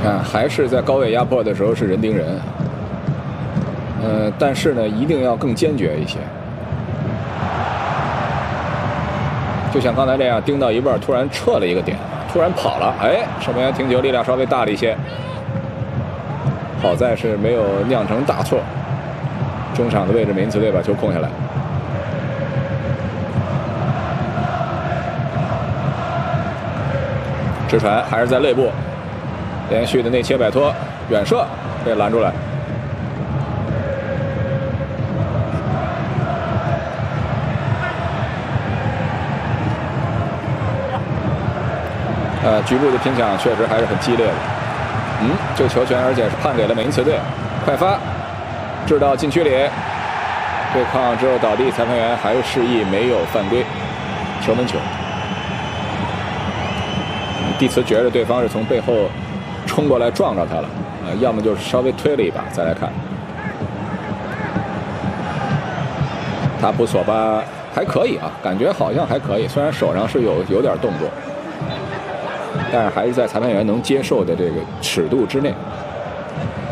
看，还是在高位压迫的时候是人盯人，但是呢，一定要更坚决一些。就像刚才这样，盯到一半突然撤了一个点，突然跑了，哎，守门员停球力量稍微大了一些，好在是没有酿成大错。中场的位置，美因茨队把球控下来。直传还是在内部，连续的内切摆脱，远射被拦住了。局部的拼抢确实还是很激烈的。这个球权而且是判给了美因茨队，快发，掷到禁区里，对抗之后倒地，裁判员还是示意没有犯规，球门球。蒂茨觉得对方是从背后冲过来撞着他了，要么就是稍微推了一把。再来看，塔普索巴还可以啊，感觉好像还可以，虽然手上是有点动作。但是还是在裁判员能接受的这个尺度之内。